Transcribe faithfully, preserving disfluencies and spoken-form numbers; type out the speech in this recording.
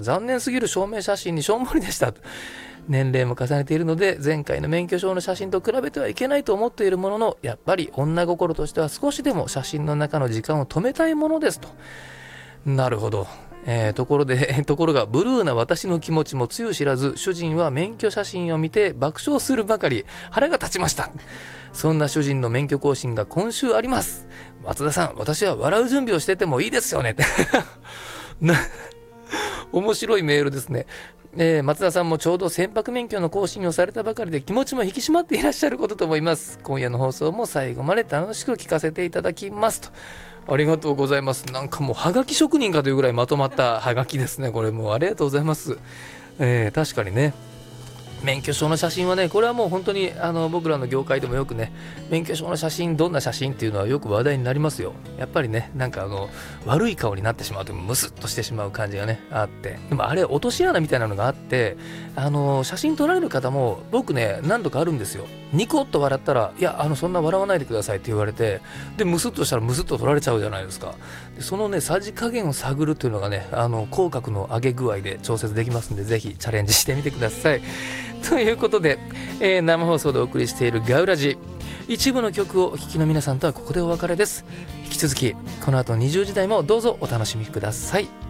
残念すぎる証明写真にしょんぼりでしたと。年齢も重ねているので前回の免許証の写真と比べてはいけないと思っているものの、やっぱり女心としては少しでも写真の中の時間を止めたいものですと。なるほど。えー、ところでところがブルーな私の気持ちもつゆ知らず、主人は免許写真を見て爆笑するばかり。腹が立ちました。そんな主人の免許更新が今週あります。松田さん、私は笑う準備をしててもいいですよねな面白いメールですね。えー、松田さんもちょうど船舶免許の更新をされたばかりで気持ちも引き締まっていらっしゃることと思います。今夜の放送も最後まで楽しく聞かせていただきますと。ありがとうございます。なんかもうはがき職人かというぐらいまとまったはがきですね。これもうありがとうございます。えー、確かにね、免許証の写真はね、これはもう本当にあの僕らの業界でもよくね、免許証の写真どんな写真っていうのはよく話題になりますよ。やっぱりね、なんかあの悪い顔になってしまうとムスッとしてしまう感じがねあって、でもあれ落とし穴みたいなのがあって、あの写真撮られる方も僕ね何度かあるんですよ。ニコッと笑ったら、いやあのそんな笑わないでくださいって言われて、でムスッとしたらムスッと撮られちゃうじゃないですか。でそのねさじ加減を探るっていうのがね、あの口角の上げ具合で調節できますんで、ぜひチャレンジしてみてください。ということで、えー、生放送でお送りしているガウラジ、一部の曲をお聴きの皆さんとはここでお別れです。引き続きこの後にじゅうじ台もどうぞお楽しみください。